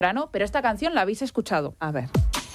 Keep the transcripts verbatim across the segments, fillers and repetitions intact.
pero esta canción la habéis escuchado. A ver.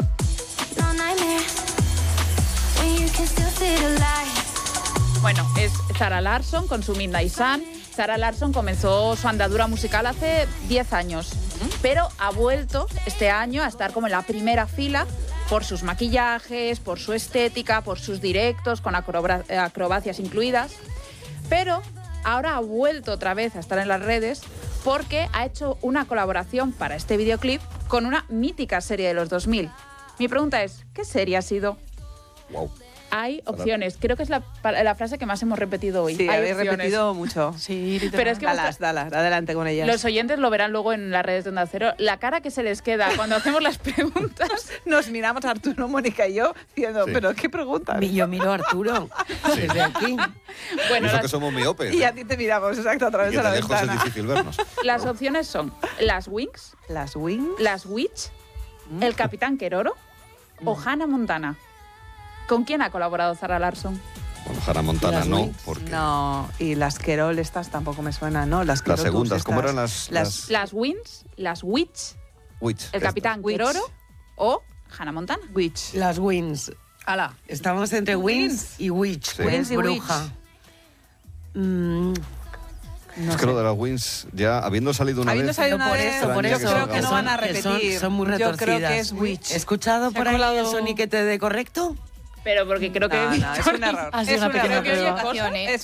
Bueno, es Zara Larsson con su Midnight Sun. Zara Larsson comenzó su andadura musical hace diez años, pero ha vuelto este año a estar como en la primera fila por sus maquillajes, por su estética, por sus directos con acroba- acrobacias incluidas. Pero ahora ha vuelto otra vez a estar en las redes porque ha hecho una colaboración para este videoclip con una mítica serie de los dos mil. Mi pregunta es, ¿qué serie ha sido? Wow. Hay opciones. Creo que es la, la frase que más hemos repetido hoy. Sí, Hay habéis opciones. repetido mucho. Sí, Pero es que Dalas, dalas, adelante con ellas. los oyentes lo verán luego en las redes de Onda Cero. La cara que se les queda cuando hacemos las preguntas. Nos miramos Arturo, Mónica y yo diciendo, Sí. ¿pero qué preguntas? Mi- Yo miro a Arturo Sí. desde aquí. Bueno, Eso las, que somos miopes. Y ¿eh? a ti te miramos, exacto, a través Y de de la lejos es ventana. difícil vernos. las opciones son las Wings, Las Wings. las Witch, Mm. el Capitán Queroro o Hannah Montana. ¿Con quién ha colaborado Zara Larsson? Bueno, Hannah Montana Las no, Wings, porque No, y las Querol estas tampoco me suenan, ¿no? Las, las Querotus segundas, ¿cómo estas. eran las, Las- Las Wings, las Witch, Witch, el esta. Capitán Witch. Queroro o Hannah Montana. Witch. Las Wins. Ala. Estamos entre Wins Wins. y Witch. Sí. Wins y Bruja. Mm, No Es que sé. lo de las Wins, ya habiendo salido una Habiendo vez... salido Pero una por vez, eso, por extraña eso. que creo salga que no otra. van a Que son- repetir. son muy Yo creo retorcidas. que es Witch. ¿He escuchado Se ha por ahí colado- el soniquete de correcto? Pero porque creo que... No, no, es un error. Ha sido Es una un pequeña error. prueba. Creo que ¿eh? es